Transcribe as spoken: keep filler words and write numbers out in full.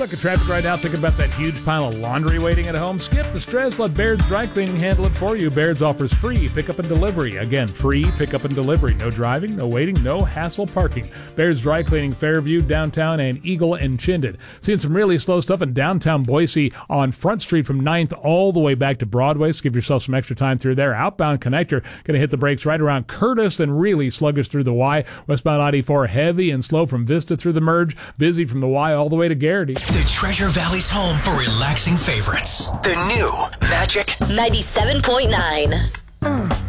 Stuck in traffic right now thinking about that huge pile of laundry waiting at home? Skip the stress. Let Baird's Dry Cleaning handle it for you. Baird's offers free pickup and delivery. Again, free pickup and delivery. No driving, no waiting, no hassle parking. Baird's Dry Cleaning, Fairview, downtown, and Eagle and Chinden. Seeing some really slow stuff in downtown Boise on Front Street from ninth all the way back to Broadway. So give yourself some extra time through there. Outbound connector going to hit the brakes right around Curtis and really sluggish through the Y. Westbound I eighty-four heavy and slow from Vista through the merge. Busy from the Y all the way to Garrity. The Treasure Valley's home for relaxing favorites. The new Magic ninety-seven point nine.